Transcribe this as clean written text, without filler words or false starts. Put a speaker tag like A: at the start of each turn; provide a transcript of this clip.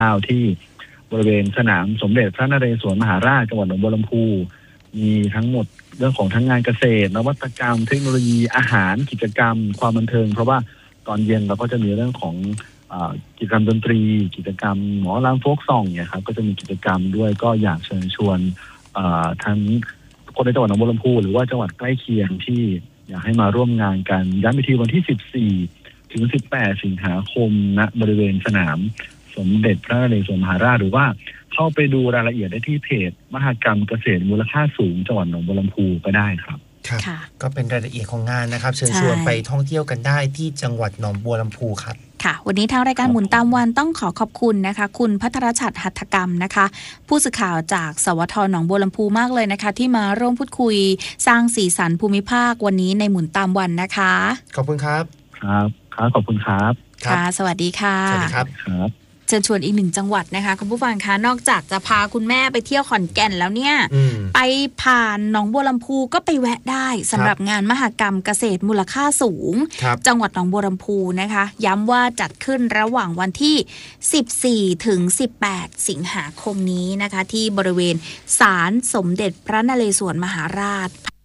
A: ที่บริเวณสนามสมเด็จพระนเรศวรมหาราชจังหวัดหนองบัวลำพูมีทั้งหมดเรื่องของทั้งงานเกษตรนวัตกรรมเทคโนโลยีอาหารกิจกรรมความบันเทิงเพราะว่าตอนเย็นเราก็จะมีเรื่องของกิจกรรมดนตรีกิจกรรมหมอลำโฟกซองเนี่ยครับก็จะมีกิจกรรมด้วยก็อยากเชิญชวนทั้งคนในจังหวัดหนองบัวลำพูหรือว่าจังหวัดใกล้เคียงที่อยากให้มาร่วมงานกันย้ำอีกทีวันที่14ถึง18สิงหาคมณบริเวณสนามสมเด็จพระนเรศวรมหาราชหรือว่าเข้าไปดูรายละเอียดได้ที่เพจมหกรรมเกษตรมูลค่าสูงจังหวัดหนองบัวลำพูก็ได้ครับ
B: ก็เป็นรายละเอียดของงานนะครับเชิญชวนไปท่องเที่ยวกันได้ที่จังหวัดหนองบัวลำพูครับ
C: ค่ะวันนี้ทางรายการหมุนตามวันต้องขอบคุณนะคะคุณภัทรชัดหัตถกรรมนะคะผู้สื่อข่าวจากสวทหนองบัวลำพูมากเลยนะคะที่มาร่วมพูดคุยสร้างสีสันภูมิภาควันนี้ในหมุนตามวันนะคะ
B: ขอบคุณครับ
A: ครับขอบคุณครับ
C: ค่ะสวัสดีค่ะ
B: สวัสดีครับ
C: เชิญชวนอีกหนึ่งจังหวัดนะคะคุณผู้ฟังคะนอกจากจะพาคุณแม่ไปเที่ยวขอนแก่นแล้วเนี่ยไปผ่านหนองบัวลำพูก็ไปแวะได้สำหรับงานมหกรรมเกษตรมูลค่าสูงจังหวัดหนองบัวลำพูนะคะย้ำว่าจัดขึ้นระหว่างวันที่14ถึง18สิงหาคมนี้นะคะที่บริเวณศาลสมเด็จพระนเรศวรมหาราช